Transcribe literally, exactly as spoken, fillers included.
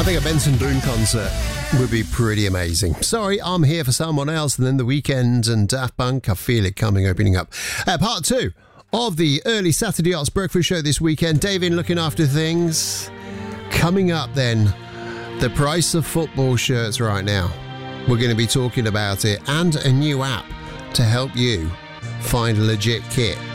I think a Benson Boone concert would be pretty amazing. Sorry, I'm here for someone else, and then The Weeknd and Daft Punk. I feel it coming, opening up. Uh, part two of the early Saturday Arts Breakfast Show this weekend. David looking after things. Coming up then, the price of football shirts right now. We're going to be talking about it, and a new app to help you find a legit kit